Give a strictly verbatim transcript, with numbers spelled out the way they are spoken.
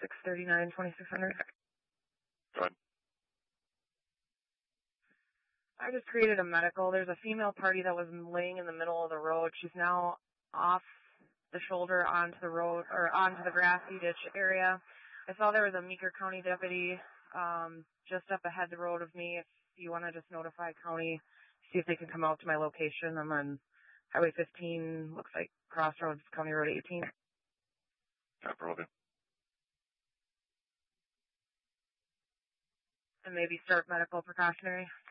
six thirty-nine, twenty-six hundred. Go ahead. I just created a medical. There's a female party that was laying in the middle of the road. She's now off the shoulder onto the road, or onto the grassy ditch area. I saw there was a Meeker County deputy um, just up ahead the road of me. If you want to just notify county, see if they can come out to my location. I'm on Highway fifteen, looks like Crossroads, County Road eighteen. Copper, will do. And maybe start medical precautionary.